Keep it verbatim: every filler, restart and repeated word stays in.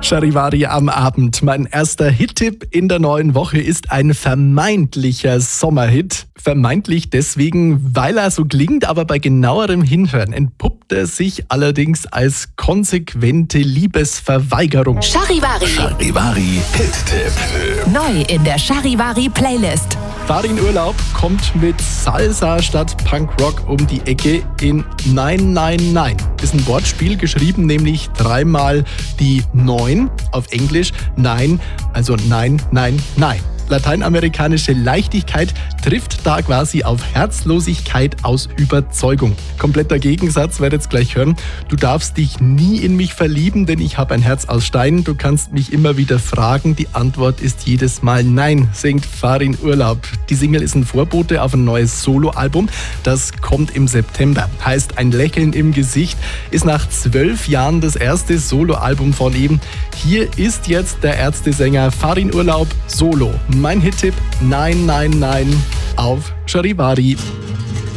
Charivari am Abend. Mein erster Hit-Tipp in der neuen Woche ist ein vermeintlicher Sommerhit. Vermeintlich deswegen, weil er so klingt, aber bei genauerem Hinhören entpuppt er sich allerdings als konsequente Liebesverweigerung. Charivari. Charivari Hit-Tipp. Neu in der Charivari Playlist. Farin Urlaub kommt mit Salsa statt Punkrock um die Ecke in Nein, Nein, Nein. Ist ein Wortspiel, geschrieben nämlich dreimal die neun auf Englisch, Nein, also Nein, Nein, Nein. Lateinamerikanische Leichtigkeit trifft da quasi auf Herzlosigkeit aus Überzeugung. Kompletter Gegensatz, werdet ihr gleich hören. Du darfst dich nie in mich verlieben, denn ich habe ein Herz aus Stein. Du kannst mich immer wieder fragen. Die Antwort ist jedes Mal Nein, singt Farin Urlaub. Die Single ist ein Vorbote auf ein neues Soloalbum. Das kommt im September. Heißt ein Lächeln im Gesicht. Ist nach zwölf Jahren das erste Soloalbum von ihm. Hier ist jetzt der Ärztesänger Farin Urlaub Solo. Mein Hit-Tipp Nein, Nein, Nein auf Charivari.